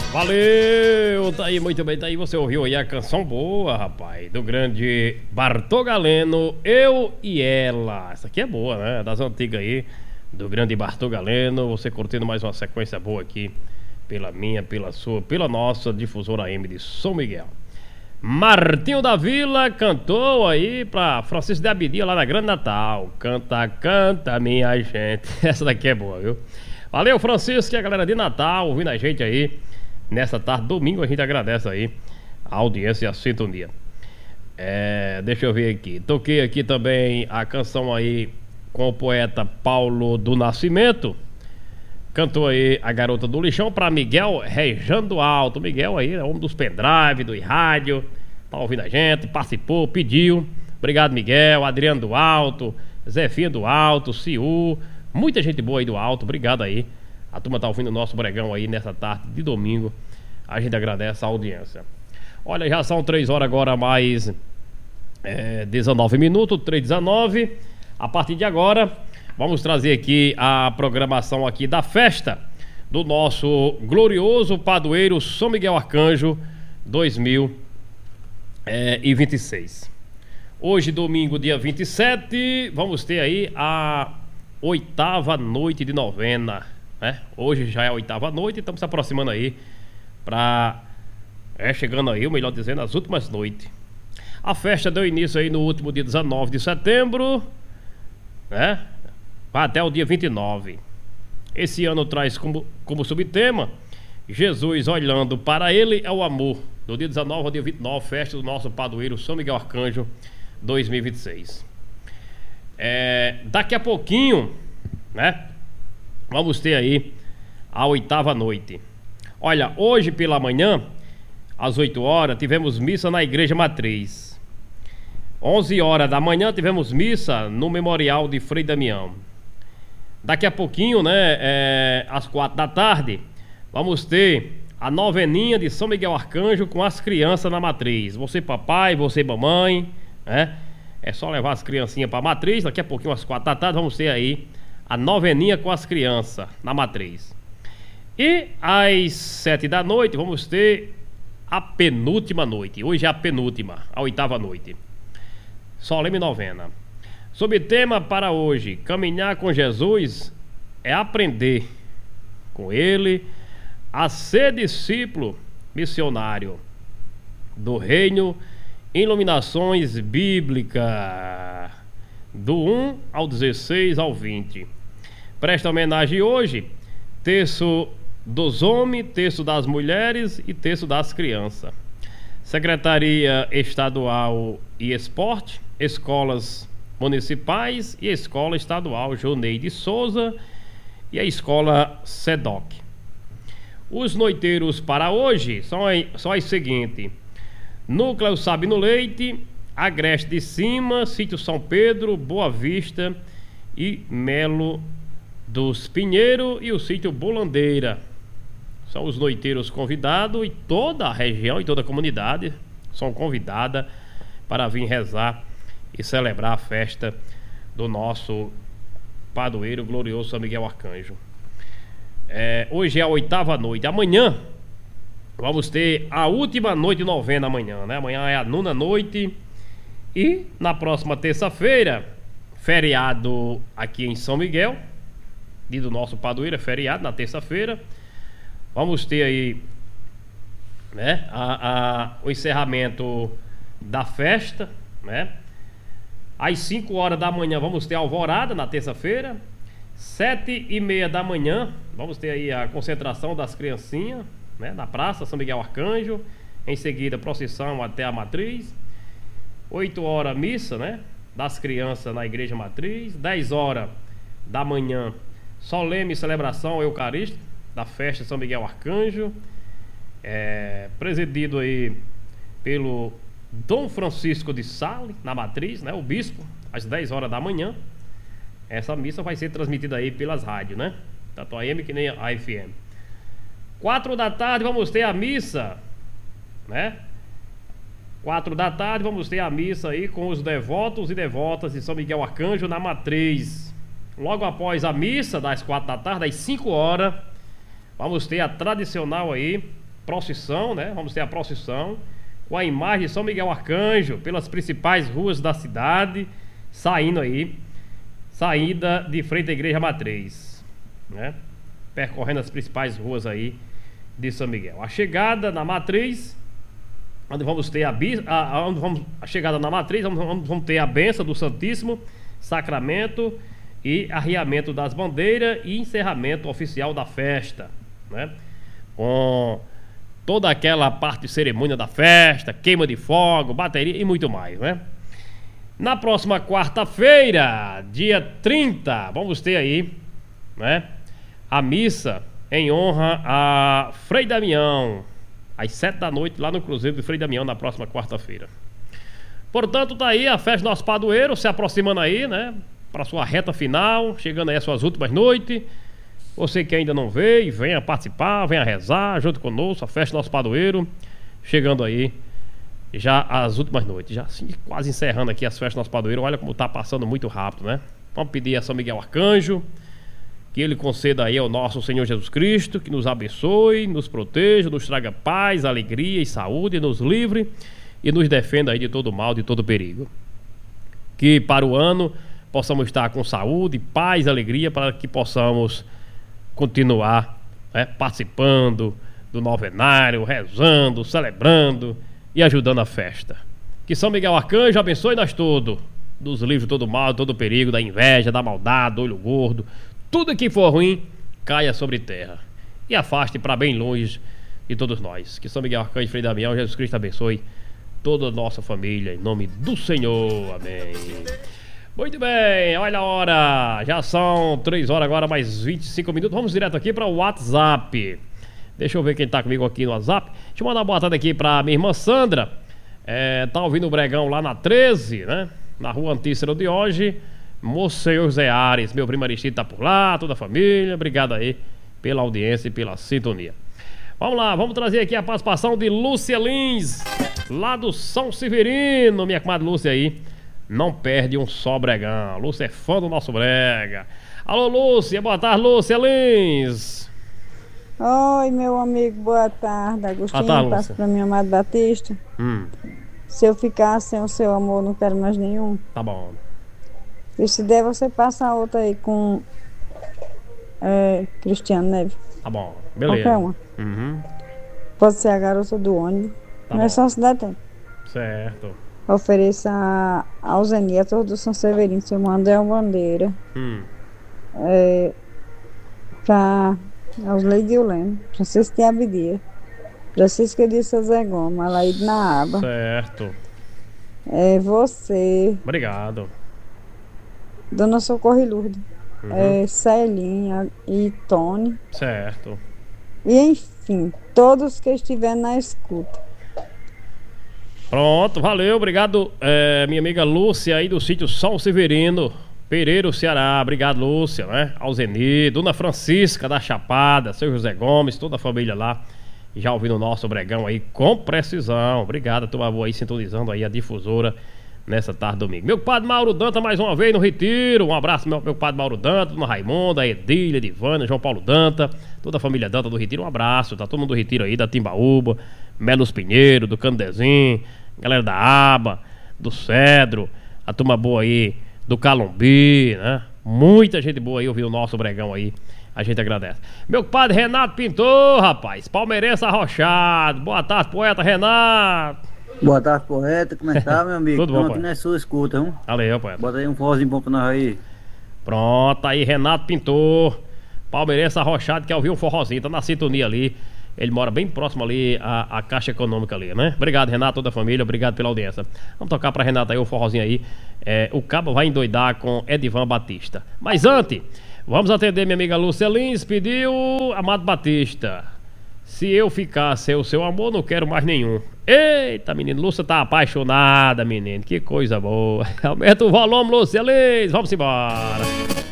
Valeu, tá aí, muito bem, tá aí, você ouviu aí a canção boa, rapaz, do grande Bartô Galeno, Eu e Ela. Essa aqui é boa, né, das antigas aí, do grande Bartô Galeno. Você curtindo mais uma sequência boa aqui, pela minha, pela sua, pela nossa difusora AM de São Miguel. Martinho da Vila cantou aí pra Francisco de Abidia lá na Grande Natal. Canta, canta, minha gente. Essa daqui é boa, viu? Valeu, Francisco e a galera de Natal ouvindo a gente aí nessa tarde, domingo. A gente agradece aí a audiência e a sintonia. Deixa eu ver aqui. Toquei aqui também a canção aí com o poeta Paulo do Nascimento. Cantou aí A Garota do Lixão pra Miguel Rejando Alto. Miguel aí é homem dos pendrive, do rádio, tá ouvindo a gente, participou, pediu. Obrigado, Miguel. Adriano do Alto, Zefinha do Alto, Ciú, muita gente boa aí do Alto. Obrigado aí. A turma tá ouvindo o nosso bregão aí nessa tarde de domingo. A gente agradece a audiência. Olha, já são 3 horas agora mais 19 minutos, 3h19. A partir de agora, vamos trazer aqui a programação aqui da festa do nosso glorioso padroeiro São Miguel Arcanjo 2026. Hoje, domingo, dia 27, vamos ter aí a 8ª noite de novena, né? Hoje já é a 8ª noite, estamos se aproximando aí para chegando aí, ou melhor dizendo, as últimas noites. A festa deu início aí no último dia 19 de setembro, né? Vai até o dia 29. Esse ano traz como subtema Jesus olhando para ele é o amor. Do dia 19 ao dia 29, festa do nosso padroeiro São Miguel Arcanjo 2026. Daqui a pouquinho, né, vamos ter aí a 8ª noite. Olha, hoje pela manhã, às 8 horas, tivemos missa na Igreja Matriz. 11 horas da manhã tivemos missa no Memorial de Frei Damião. Daqui a pouquinho, né, às 4 da tarde, vamos ter a noveninha de São Miguel Arcanjo com as crianças na matriz. Você papai, você mamãe, né? É só levar as criancinhas para a matriz. Daqui a pouquinho, às 4 da tarde, vamos ter aí a noveninha com as crianças na matriz. E às 7 da noite, vamos ter a penúltima noite. Hoje é a penúltima, a 8ª noite. Solene novena. Sob tema para hoje: caminhar com Jesus é aprender com Ele a ser discípulo missionário do Reino. Iluminações Bíblicas do 1 ao 16 ao 20. Presta homenagem hoje: terço dos homens, terço das mulheres e terço das crianças. Secretaria Estadual e Esporte, Escolas Municipais e a Escola Estadual Johnny de Souza e a Escola SEDOC. Os noiteiros para hoje são as seguintes: Núcleo Sabino Leite, Agreste de Cima, Sítio São Pedro, Boa Vista e Melo dos Pinheiro e o Sítio Bolandeira. São os noiteiros convidados, e toda a região e toda a comunidade são convidadas para vir rezar e celebrar a festa do nosso padroeiro glorioso São Miguel Arcanjo. Hoje é a 8ª noite. Amanhã vamos ter a última noite de novena amanhã, né? Amanhã é a 9ª noite. E na próxima terça-feira, feriado aqui em São Miguel, dia do nosso padroeiro, é feriado na terça-feira. Vamos ter aí, né, o encerramento da festa, né? Às 5 horas da manhã vamos ter a alvorada na terça-feira. 7h30 da manhã vamos ter aí a concentração das criancinhas, né, na Praça São Miguel Arcanjo. Em seguida, procissão até a matriz. 8 horas missa, né, das crianças na Igreja Matriz. 10 horas da manhã, solene celebração eucarística da festa São Miguel Arcanjo, presidido aí pelo Dom Francisco de Sales, na matriz, né, o bispo, às 10 horas da manhã. Essa missa vai ser transmitida aí pelas rádios, né, tanto a AM que nem a FM. 4 da tarde vamos ter a missa, né? 4 da tarde vamos ter a missa aí com os devotos e devotas de São Miguel Arcanjo na matriz. Logo após a missa, das 4 da tarde, às 5 horas, vamos ter a tradicional aí procissão, né? Vamos ter a procissão com a imagem de São Miguel Arcanjo pelas principais ruas da cidade, saída de frente à Igreja Matriz, né? Percorrendo as principais ruas aí de São Miguel. A chegada na Matriz, onde vamos ter a chegada na Matriz, vamos ter a bênção do Santíssimo Sacramento e arriamento das bandeiras e encerramento oficial da festa, né? Com toda aquela parte de cerimônia da festa, queima de fogo, bateria e muito mais, né? Na próxima quarta-feira, dia 30, vamos ter aí, né, a missa em honra a Frei Damião, às 7 da noite, lá no Cruzeiro de Frei Damião, na próxima quarta-feira. Portanto, tá aí a festa do nosso padroeiro se aproximando aí, né, para sua reta final, chegando aí às suas últimas noites. Você que ainda não veio, venha participar, venha rezar junto conosco, a festa do nosso padroeiro, chegando aí já às últimas noites, já assim, quase encerrando aqui as festas do nosso padroeiro. Olha como tá passando muito rápido, né? Vamos pedir a São Miguel Arcanjo que ele conceda aí ao nosso Senhor Jesus Cristo, que nos abençoe, nos proteja, nos traga paz, alegria e saúde, nos livre e nos defenda aí de todo mal, de todo perigo. Que para o ano possamos estar com saúde, paz, alegria, para que possamos continuar, né, participando do novenário, rezando, celebrando e ajudando a festa. Que São Miguel Arcanjo abençoe nós todos, nos livre de todo mal, de todo perigo, da inveja, da maldade, do olho gordo, tudo que for ruim caia sobre terra e afaste para bem longe de todos nós. Que São Miguel Arcanjo, Frei Damião, Jesus Cristo abençoe toda a nossa família, em nome do Senhor, amém. Muito bem, olha a hora, já são 3 horas agora, mais 25 minutos, vamos direto aqui para o WhatsApp. Deixa eu ver quem tá comigo aqui no WhatsApp. Deixa eu mandar uma boa tarde aqui pra minha irmã Sandra, tá ouvindo o Bregão lá na 13, né, na rua Antícero de hoje. Monsenhor José Ares, meu primo Aristide tá por lá, toda a família, obrigado aí pela audiência e pela sintonia. Vamos lá, vamos trazer aqui a participação de Lúcia Lins, lá do São Severino, minha comadre Lúcia aí. Não perde um só Bregão. Lúcia é fã do nosso Brega. Alô, Lúcia, boa tarde, Lúcia Lins. Oi, meu amigo, boa tarde. Agostinho, passa pra minha amada Batista. Se eu ficar sem o seu amor, não quero mais nenhum. Tá bom. E se der, você passa a outra aí com Cristiano Neves. Tá bom, beleza. Qualquer uma. Pode ser a garota do ônibus. Tá não bom. é só se der tempo. Certo. Ofereça ao Zeni, a todos do São Severino, seu Mandel Bandeira. Para aos Leide Euleno, Francisco de Abidia, Francisco de Zé Gomes, Alaíde na aba. Certo. Você. Obrigado. Dona Socorro e Lourdes. Celinha e Tony. Certo. E enfim, todos que estiverem na escuta. Pronto, valeu, obrigado, minha amiga Lúcia aí do sítio São Severino, Pereiro, Ceará. Obrigado, Lúcia, né? Alzeni, Dona Francisca da Chapada, seu José Gomes, toda a família lá, já ouvindo o nosso Bregão aí com precisão. Obrigado, turma boa aí, sintonizando aí a difusora nessa tarde domingo. Meu padre Mauro Danta mais uma vez no Retiro. Um abraço, meu padre Mauro Danta, Dona Raimunda, Edília, Divana, João Paulo Danta, toda a família Danta do Retiro. Um abraço, tá todo mundo do Retiro aí, da Timbaúba, Melos Pinheiro, do Candezinho, galera da Aba, do Cedro, a turma boa aí do Calumbi, né? Muita gente boa aí ouvindo o nosso Bregão aí. A gente agradece. Meu padre Renato Pintor, rapaz, palmeirense arrochado. Boa tarde, poeta Renato. Boa tarde, poeta. Como é que tá, meu amigo? Tudo bom, aqui na sua escuta, hein? Valeu, poeta. Bota aí um forrozinho bom pra nós aí. Pronto, aí Renato Pintor, palmeirense arrochado, quer ouvir um forrozinho, tá na sintonia ali. Ele mora bem próximo ali à Caixa Econômica ali, né? Obrigado, Renato, toda a família, obrigado pela audiência. Vamos tocar pra Renato aí o forrozinho aí. O Cabo vai endoidar com Edivan Batista. Mas antes, vamos atender minha amiga Lúcia Lins, pediu Amado Batista. Se eu ficar sem o seu amor, não quero mais nenhum. Eita, menino, Lúcia tá apaixonada, menino. Que coisa boa. Aumenta o volume, Lúcia Lins, vamos embora.